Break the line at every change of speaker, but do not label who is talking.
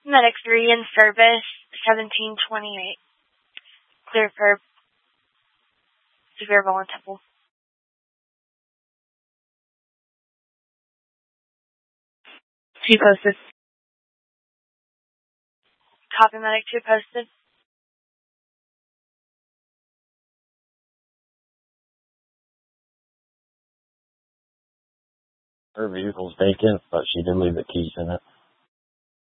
Medic 3 in service, 1728. Clear for severe vulnerable. Two posted. Copy, Medic 2 posted.
Her vehicle's vacant, but she did leave the keys in it.